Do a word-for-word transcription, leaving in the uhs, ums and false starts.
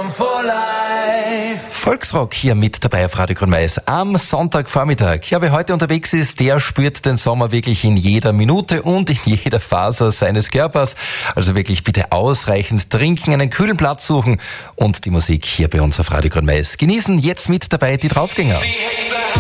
Freedom for Life. Volksrock hier mit dabei auf Radio Grün-Mais am Sonntagvormittag. Ja, wer heute unterwegs ist, der spürt den Sommer wirklich in jeder Minute und in jeder Faser seines Körpers. Also wirklich bitte ausreichend trinken, einen kühlen Platz suchen und die Musik hier bei uns auf Radio Grün-Mais genießen. Jetzt mit dabei die Draufgänger. Die